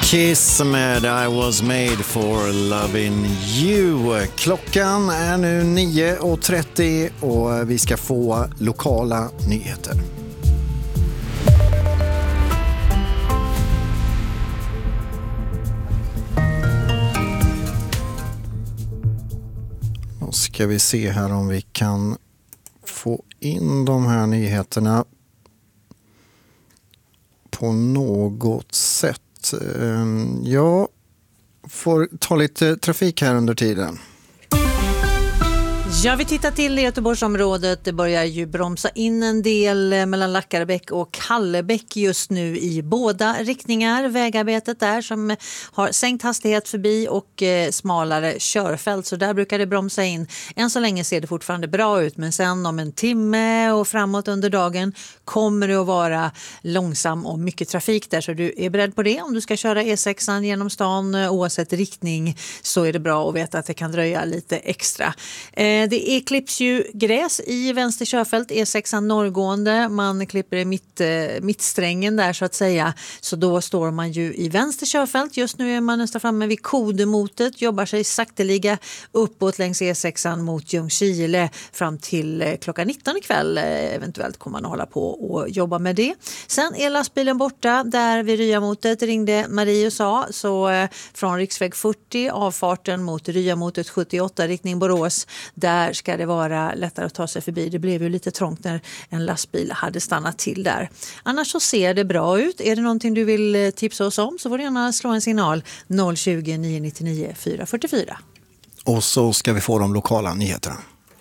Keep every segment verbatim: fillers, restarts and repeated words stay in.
Kiss med I was made for loving you. Klockan är nu nio och trettio och vi ska få lokala nyheter. Då ska vi se här om vi kan få in de här nyheterna på något sätt. Jag får ta lite trafik här under tiden. Ja, vi tittar till Göteborgsområdet. Det börjar ju bromsa in en del mellan Lackarbäck och Kallebäck just nu i båda riktningar. Vägarbetet där som har sänkt hastighet förbi och eh, smalare körfält. Så där brukar det bromsa in. Än så länge ser det fortfarande bra ut. Men sen om en timme och framåt under dagen kommer det att vara långsam och mycket trafik där. Så du är beredd på det. Om du ska köra E sexan genom stan oavsett riktning så är det bra att veta att det kan dröja lite extra. Eh, Det är klipps ju gräs i vänster körfält, E sexan norrgående. Man klipper mitt, mittsträngen där så att säga. Så då står man ju i vänster körfält. Just nu är man nästan framme vid Kodemotet. Jobbar sig sakteliga uppåt längs E sexan mot Ljungskile fram till klockan nitton ikväll. Eventuellt kommer man att hålla på och jobba med det. Sen är lastbilen borta. Där vid Ryamotet ringde Marie och sa. Så från riksväg fyrtio, avfarten mot Ryamotet sjuttioåtta, riktning Borås. Där ska det vara lättare att ta sig förbi. Det blev ju lite trångt när en lastbil hade stannat till där. Annars så ser det bra ut. Är det någonting du vill tipsa oss om så får du gärna slå en signal noll tjugo, nio nittionio, fyra fyrtiofyra. Och så ska vi få de lokala nyheterna.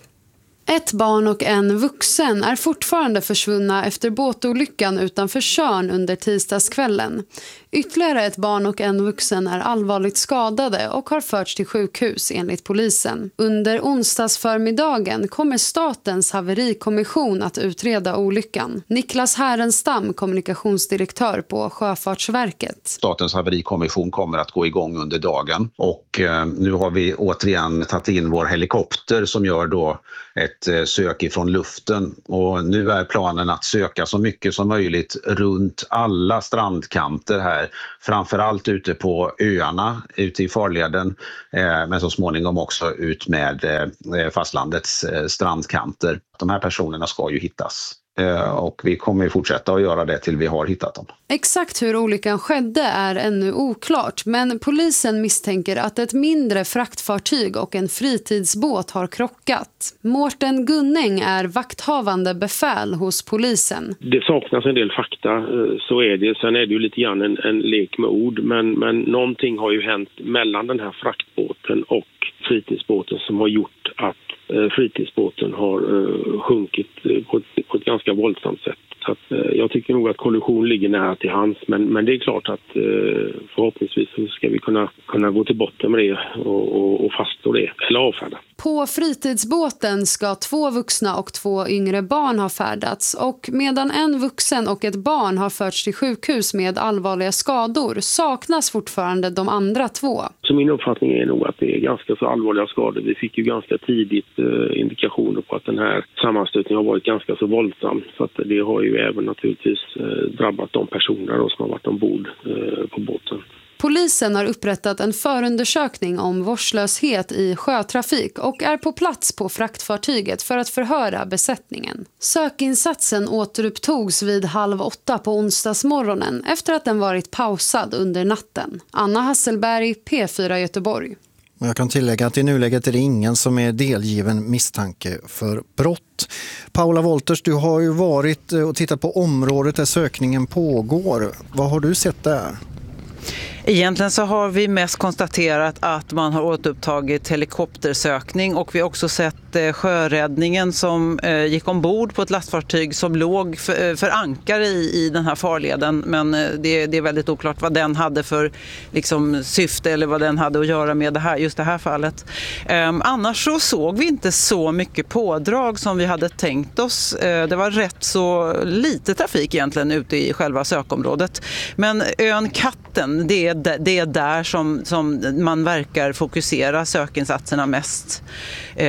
Ett barn och en vuxen är fortfarande försvunna efter båtolyckan utanför Tjörn under tisdagskvällen. Ytterligare ett barn och en vuxen är allvarligt skadade och har förts till sjukhus enligt polisen. Under onsdagsförmiddagen kommer Statens haverikommission att utreda olyckan. Niklas Härenstam, kommunikationsdirektör på Sjöfartsverket. Statens haverikommission kommer att gå igång under dagen och eh, nu har vi återigen tagit in vår helikopter som gör då ett eh, sök ifrån luften. Och nu är planen att söka så mycket som möjligt runt alla strandkanter här. Framförallt ute på öarna, ute i farleden, eh, men så småningom också ut med eh, fastlandets eh, strandkanter. De här personerna ska ju hittas. Och vi kommer ju fortsätta att göra det till vi har hittat dem. Exakt hur olyckan skedde är ännu oklart, men polisen misstänker att ett mindre fraktfartyg och en fritidsbåt har krockat. Mårten Gunning är vakthavande befäl hos polisen. Det saknas en del fakta, så är det. Sen är det ju lite grann en, en lek med ord, men, men någonting har ju hänt mellan den här fraktbåten och fritidsbåten som har gjort att fritidsbåten har uh, sjunkit på ett, på ett ganska våldsamt sätt. Så att, uh, jag tycker nog att kollision ligger nära till hands, men, men det är klart att uh, förhoppningsvis så ska vi kunna, kunna gå till botten med det och, och, och faststå det, eller avfärda. På fritidsbåten ska två vuxna och två yngre barn ha färdats och medan en vuxen och ett barn har förts till sjukhus med allvarliga skador saknas fortfarande de andra två. Så min uppfattning är nog att det är ganska så allvarliga skador. Vi fick ju ganska tidigt eh, indikationer på att den här sammanstötningen har varit ganska så våldsam. Så att det har ju även naturligtvis eh, drabbat de personer då som har varit ombord eh, på båten. Polisen har upprättat en förundersökning om vårdslöshet i sjötrafik och är på plats på fraktfartyget för att förhöra besättningen. Sökinsatsen återupptogs vid halv åtta på onsdagsmorgonen efter att den varit pausad under natten. Anna Hasselberg, P fyra Göteborg. Jag kan tillägga att i nuläget är det ingen som är delgiven misstanke för brott. Paula Wolters, du har ju varit och tittat på området där sökningen pågår. Vad har du sett där? Egentligen så har vi mest konstaterat att man har återupptagit helikoptersökning och vi har också sett sjöräddningen som gick ombord på ett lastfartyg som låg för, för ankare i, i den här farleden. Men det, det är väldigt oklart vad den hade för liksom, syfte eller vad den hade att göra med det här, just det här fallet. Um, annars så såg vi inte så mycket pådrag som vi hade tänkt oss. Uh, det var rätt så lite trafik egentligen ute i själva sökområdet. Men ön Katten, det är det är där som, som man verkar fokusera sökinsatserna mest eh, som det ser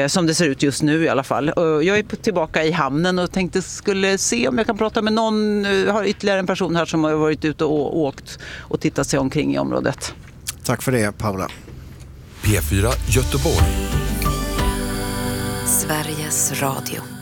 ut just nu i alla fall. Jag är tillbaka i hamnen och tänkte skulle se om jag kan prata med någon. Jag har ytterligare en person här som har varit ute och åkt och tittat sig omkring i området. Tack för det, Paula. P fyra Göteborg. Sveriges Radio.